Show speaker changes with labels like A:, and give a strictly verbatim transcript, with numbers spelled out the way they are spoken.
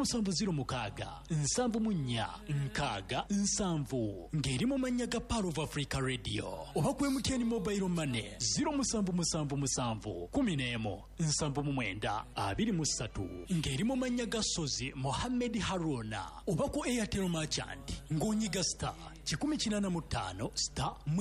A: musanvu ziro mukaaga nsanvu mu nnya nkaaga nsanvu ng'eri mu mannya ga Power of Africa Radio oba ku M T N Mobile Money ziro musanvu musanvu musanvu kumi n'emu nsanvu mu mwenda abiri mu ssatu ng'eri mu mannya ga Sozi Mohammed Haruna oba ku Airtel Merchant ng'onyiga star kikumi kinaana mu ttaano star